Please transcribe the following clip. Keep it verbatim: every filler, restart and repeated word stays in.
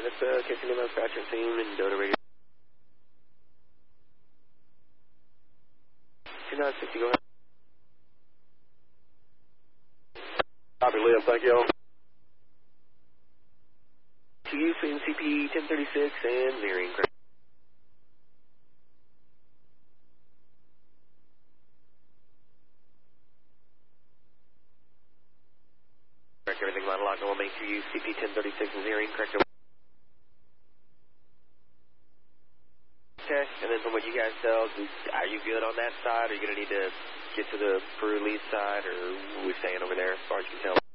it's uh, K C Lima Dispatcher Team and Dodo Radio. two nine six, go ahead. Copy, Liam, thank you. To you, N C P ten thirty-six and Nearing. Correct, everything line lock, no make to you, C P ten thirty-six and Nearing, correct. Okay, and then from what you guys tell, are you good on that side? Are you going to need to get to the Peru lead side, or are we staying over there as far as you can tell?